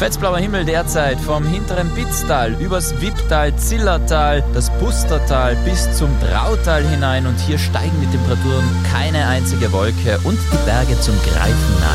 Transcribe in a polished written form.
Fetzblauer Himmel derzeit vom hinteren Pitztal übers Wipptal, Zillertal, das Pustertal bis zum Drautal hinein und hier steigen die Temperaturen keine einzige Wolke und die Berge zum Greifen nahe.